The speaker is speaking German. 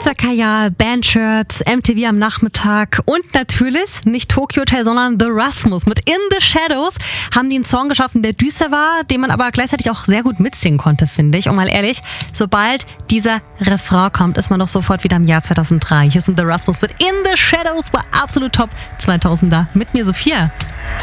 Schweizer Kajal, Bandshirts, MTV am Nachmittag und natürlich nicht Tokyo Hotel, sondern The Rasmus mit In the Shadows haben die einen Song geschaffen, der düster war, den man aber gleichzeitig auch sehr gut mitsingen konnte, finde ich. Und mal ehrlich, sobald dieser Refrain kommt, ist man doch sofort wieder im Jahr 2003. Hier sind The Rasmus mit In the Shadows, war absolut top 2000er. Mit mir Sophia.